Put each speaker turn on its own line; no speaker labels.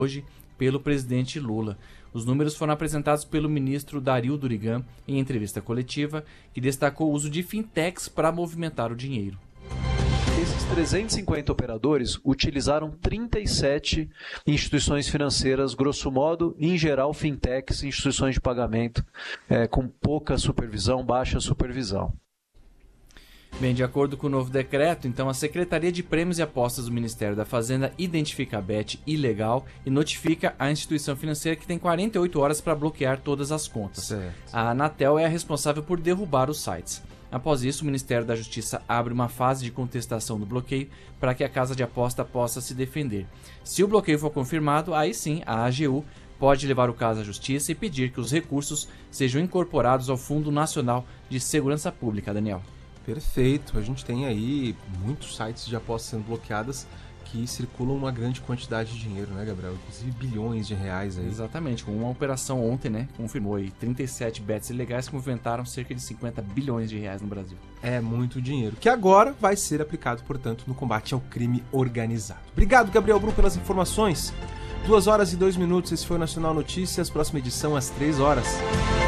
hoje pelo presidente Lula. Os números foram apresentados pelo ministro Dario Durigan em entrevista coletiva, que destacou o uso de fintechs para movimentar o dinheiro.
Esses 350 operadores utilizaram 37 instituições financeiras, grosso modo, em geral fintechs, instituições de pagamento, com pouca supervisão, baixa supervisão.
Bem, de acordo com o novo decreto, então a Secretaria de Prêmios e Apostas do Ministério da Fazenda identifica a bet ilegal e notifica a instituição financeira que tem 48 horas para bloquear todas as contas.
Certo.
A Anatel é a responsável por derrubar os sites. Após isso, o Ministério da Justiça abre uma fase de contestação do bloqueio para que a casa de aposta possa se defender. Se o bloqueio for confirmado, aí sim a AGU pode levar o caso à Justiça e pedir que os recursos sejam incorporados ao Fundo Nacional de Segurança Pública, Daniel.
Perfeito, a gente tem aí muitos sites de apostas sendo bloqueadas que circulam uma grande quantidade de dinheiro, né, Gabriel? Inclusive bilhões de reais aí.
Exatamente, com uma operação ontem, né, confirmou aí 37 bets ilegais que movimentaram cerca de 50 bilhões de reais no Brasil.
É muito dinheiro, que agora vai ser aplicado, portanto, no combate ao crime organizado. Obrigado, Gabriel Brum, pelas informações. 2 horas e 2 minutos, esse foi o Nacional Notícias, próxima edição às 3 horas.